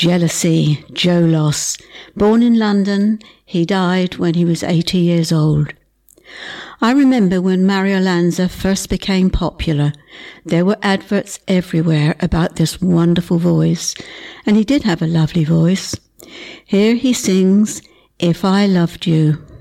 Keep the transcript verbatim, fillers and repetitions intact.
Jealousy, Joe Loss. Born in London, he died when he was eighty years old. I remember when Mario Lanza first became popular, there were adverts everywhere about this wonderful voice, and he did have a lovely voice. Here he sings, If I Loved You.